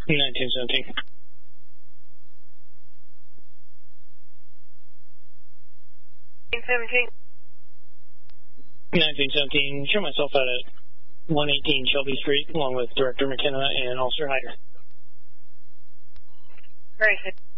1917. 1917, show myself out at 118 Shelby Street, along with Director McKenna and Officer Hyder. Very good.